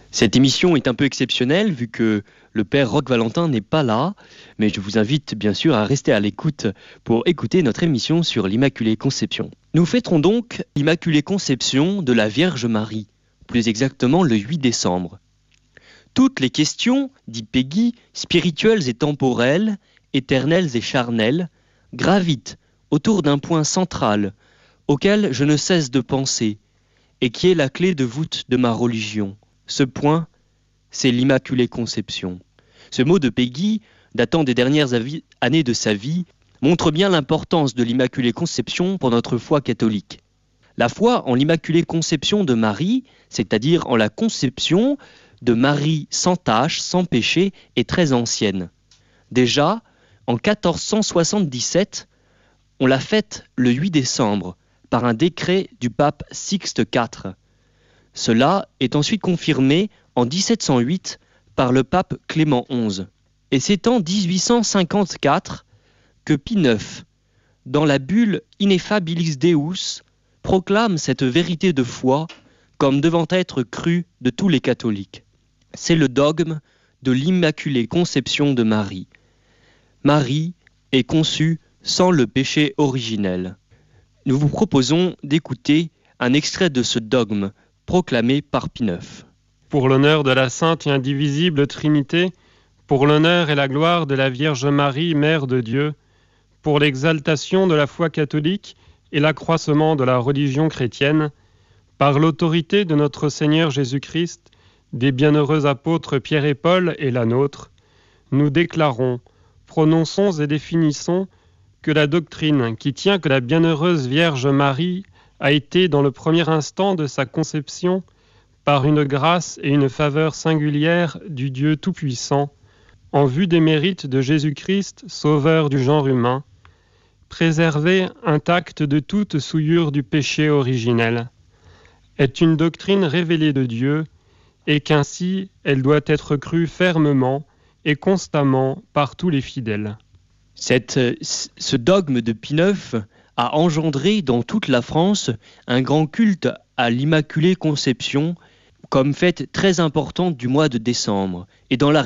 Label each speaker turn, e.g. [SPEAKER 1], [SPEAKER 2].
[SPEAKER 1] Cette émission est un peu exceptionnelle vu que le père Roch-Valentin n'est pas là, mais je vous invite bien sûr à rester à l'écoute pour écouter notre émission sur l'Immaculée Conception. Nous fêterons donc l'Immaculée Conception de la Vierge Marie, plus exactement le 8 décembre. Toutes les questions, dit Péguy, spirituelles et temporelles, éternelles et charnelles, gravitent autour d'un point central auquel je ne cesse de penser et qui est la clé de voûte de ma religion. Ce point, c'est l'Immaculée Conception. Ce mot de Péguy, datant des dernières années de sa vie, montre bien l'importance de l'Immaculée Conception pour notre foi catholique. La foi en l'Immaculée Conception de Marie, c'est-à-dire en la conception de Marie sans tache, sans péché, est très ancienne. Déjà, en 1477, on l'a faite le 8 décembre par un décret du pape Sixte IV. Cela est ensuite confirmé en 1708 par le pape Clément XI. Et c'est en 1854 que Pie IX, dans la bulle Ineffabilis Deus, proclame cette vérité de foi comme devant être crue de tous les catholiques. C'est le dogme de l'Immaculée Conception de Marie. Marie est conçue sans le péché originel. Nous vous proposons d'écouter un extrait de ce dogme proclamé par Pie IX.
[SPEAKER 2] Pour l'honneur de la Sainte et Indivisible Trinité, pour l'honneur et la gloire de la Vierge Marie, Mère de Dieu, pour l'exaltation de la foi catholique et l'accroissement de la religion chrétienne, par l'autorité de notre Seigneur Jésus-Christ, des bienheureux apôtres Pierre et Paul et la nôtre, nous déclarons, prononçons et définissons que la doctrine qui tient que la bienheureuse Vierge Marie a été dans le premier instant de sa conception, par une grâce et une faveur singulière du Dieu Tout-Puissant, en vue des mérites de Jésus-Christ, sauveur du genre humain, préservée intacte de toute souillure du péché originel, est une doctrine révélée de Dieu, et qu'ainsi elle doit être crue fermement et constamment par tous les fidèles.
[SPEAKER 1] Ce dogme de Pie IX a engendré dans toute la France un grand culte à l'Immaculée Conception comme fête très importante du mois de décembre. Et dans la